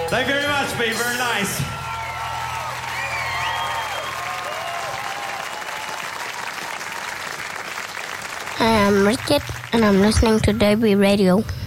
Thank you very much, be very nice. Hi, I'm Richard, and I'm listening to Derby Radio.